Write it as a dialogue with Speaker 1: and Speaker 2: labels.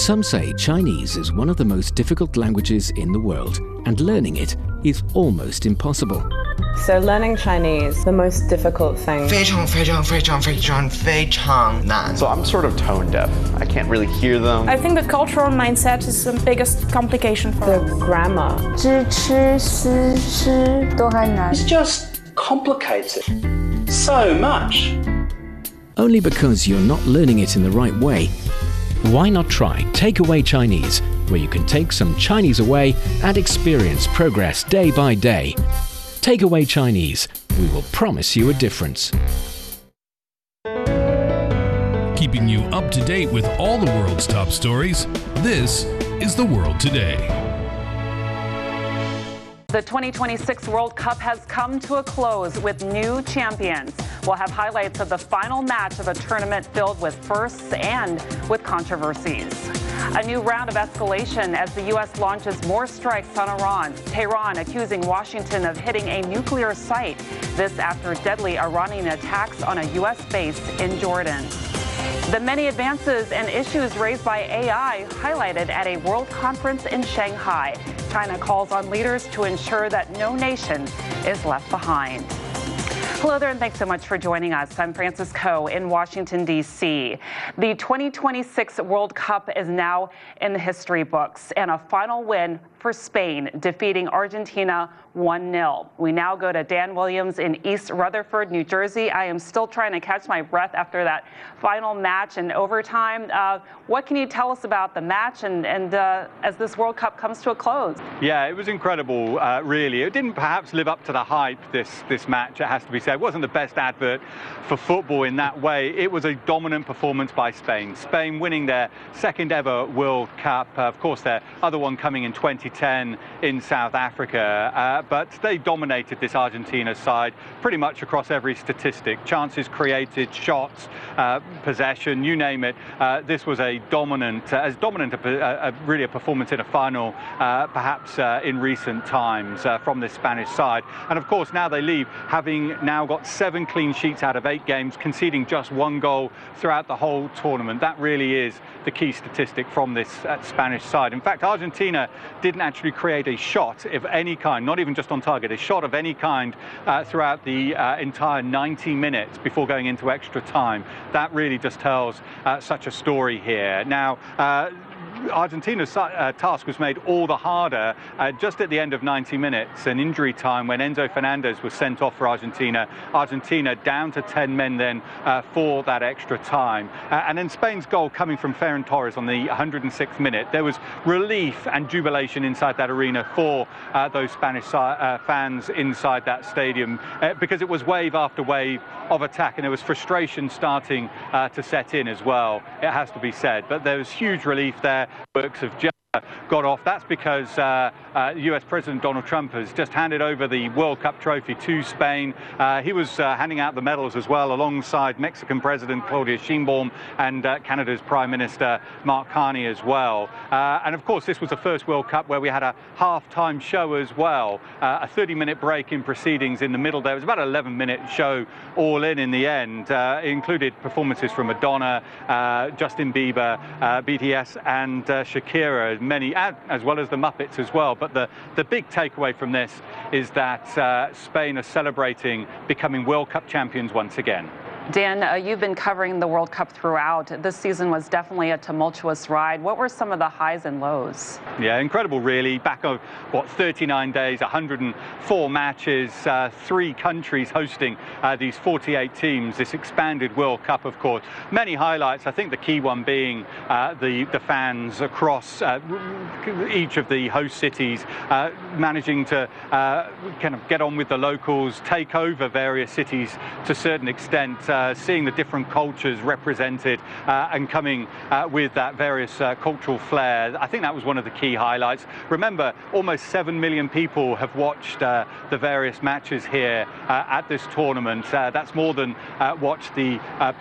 Speaker 1: Some say Chinese is one of the most difficult languages in the world, and learning it is almost impossible.
Speaker 2: So learning Chinese, the most difficult thing.
Speaker 3: 非常非常非常非常非常难.
Speaker 4: So I'm sort of tone deaf. I can't really hear them.
Speaker 5: I think the cultural mindset is the biggest complication for
Speaker 2: The grammar.
Speaker 6: 知吃思诗都很难.
Speaker 7: It's just complicated so much.
Speaker 1: Only because you're not learning it in the right way. Why not try Takeaway Chinese, where you can take some Chinese away and experience progress day by day. Takeaway Chinese. We will promise you a difference.
Speaker 8: Keeping you up to date with all the world's top stories, this is The World Today.
Speaker 9: The 2026 World Cup has come to a close with new champions. We'll have highlights of the final match of a tournament filled with firsts and with controversies. A new round of escalation as the U.S. launches more strikes on Iran. Tehran accusing Washington of hitting a nuclear site. This after deadly Iranian attacks on a U.S. base in Jordan. The many advances and issues raised by AI highlighted at a world conference in Shanghai. China calls on leaders to ensure that no nation is left behind. Hello there, and thanks so much for joining us. I'm Frances Koh in Washington, D.C. The 2026 World Cup is now in the history books, and a final win for Spain, defeating Argentina 1-0. We now go to Dan Williams in East Rutherford, New Jersey. I am still trying to catch my breath after that final match in overtime. What can you tell us about the match and as this World Cup comes to a close?
Speaker 10: Yeah, it was incredible, really. It didn't perhaps live up to the hype, this match, it has to be said. It wasn't the best advert for football in that way. It was a dominant performance by Spain. Spain winning their second ever World Cup. Of course, their other one coming in 2010 in South Africa. But they dominated this Argentina side pretty much across every statistic. Chances created, shots, possession, you name it. This was a dominant, really a performance in a final, perhaps in recent times from this Spanish side. And of course, now they leave having now got 7 clean sheets out of 8 games, conceding just 1 goal throughout the whole tournament. That really is the key statistic from this Spanish side. In fact, Argentina didn't actually create a shot of any kind, not even just on target, a shot of any kind throughout the entire 90 minutes before going into extra time. That really just tells such a story here. Now, Argentina's task was made all the harder just at the end of 90 minutes, an injury time when Enzo Fernandez was sent off for Argentina. Argentina down to 10 men then for that extra time. And then Spain's goal coming from Ferran Torres on the 106th minute. There was relief and jubilation inside that arena for those Spanish fans inside that stadium because it was wave after wave of attack, and there was frustration starting to set in as well, it has to be said. But there was huge relief there. Works have just got off. That's because US President Donald Trump has just handed over the World Cup trophy to Spain. He was handing out the medals as well alongside Mexican President Claudia Sheinbaum and Canada's Prime Minister Mark Carney as well. And of course, this was the first World Cup where we had a half-time show as well. A 30-minute break in proceedings in the middle there. It was about an 11-minute show all in the end. It included performances from Madonna, Justin Bieber, BTS and Shakira, many, as well as the Muppets as well. But the big takeaway from this is that Spain are celebrating becoming World Cup champions once again.
Speaker 9: Dan, you've been covering the World Cup throughout. This season was definitely a tumultuous ride. What were some of the highs and lows?
Speaker 10: Yeah, incredible, really. Back of, 39 days, 104 matches, 3 countries hosting these 48 teams, this expanded World Cup, of course. Many highlights, I think the key one being the fans across each of the host cities, managing to kind of get on with the locals, take over various cities to a certain extent, seeing the different cultures represented and coming with that various cultural flair. I think that was one of the key highlights. Remember, almost 7 million people have watched the various matches here at this tournament. That's more than watched the